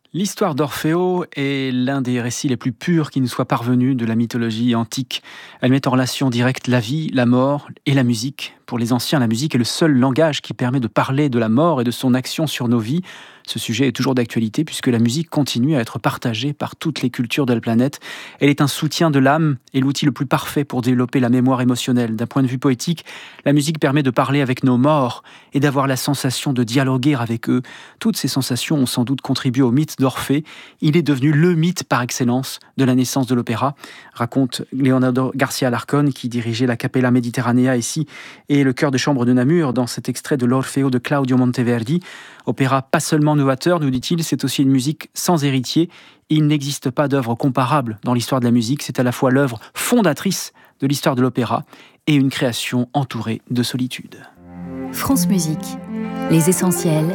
L'histoire d'Orfeo est l'un des récits les plus purs qui nous soit parvenu de la mythologie antique. Elle met en relation directe la vie, la mort et la musique. Pour les anciens, la musique est le seul langage qui permet de parler de la mort et de son action sur nos vies. Ce sujet est toujours d'actualité puisque la musique continue à être partagée par toutes les cultures de la planète. Elle est un soutien de l'âme et l'outil le plus parfait pour développer la mémoire émotionnelle. D'un point de vue poétique, la musique permet de parler avec nos morts et d'avoir la sensation de dialoguer avec eux. Toutes ces sensations ont sans doute contribué au mythe d'Orphée. Il est devenu le mythe par excellence de la naissance de l'opéra, raconte Leonardo García Alarcón, qui dirigeait la Capella Mediterranea ici et le chœur de chambre de Namur dans cet extrait de l'Orfeo de Claudio Monteverdi. Opéra pas seulement novateur, nous dit-il, c'est aussi une musique sans héritier. Il n'existe pas d'œuvre comparable dans l'histoire de la musique. C'est à la fois l'œuvre fondatrice de l'histoire de l'opéra et une création entourée de solitude. France Musique, les essentiels.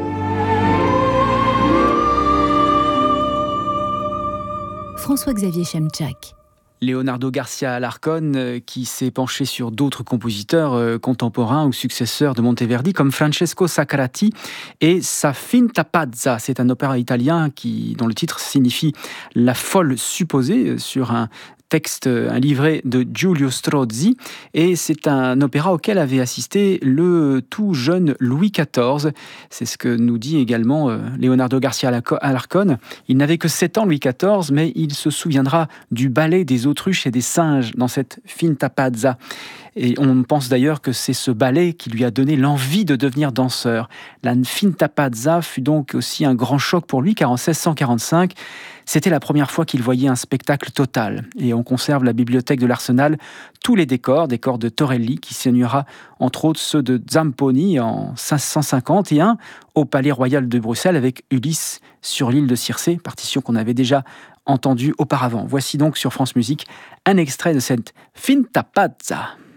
François-Xavier Chemchak. Leonardo García Alarcón, qui s'est penché sur d'autres compositeurs contemporains ou successeurs de Monteverdi, comme Francesco Saccarati et sa Finta Pazza. C'est un opéra italien dont le titre signifie La folle supposée, sur un texte, un livret de Giulio Strozzi, et c'est un opéra auquel avait assisté le tout jeune Louis XIV. C'est ce que nous dit également Leonardo García Alarcón. Il n'avait que 7 ans, Louis XIV, mais il se souviendra du ballet des autruches et des singes dans cette Finta Pazza. Et on pense d'ailleurs que c'est ce ballet qui lui a donné l'envie de devenir danseur. La Finta Pazza fut donc aussi un grand choc pour lui, car en 1645, c'était la première fois qu'il voyait un spectacle total. Et on conserve la bibliothèque de l'Arsenal tous les décors de Torelli, qui signera entre autres ceux de Zamponi en 1551 au Palais Royal de Bruxelles avec Ulysse sur l'île de Circé, partition qu'on avait déjà entendue auparavant. Voici donc sur France Musique un extrait de cette Finta Pazza.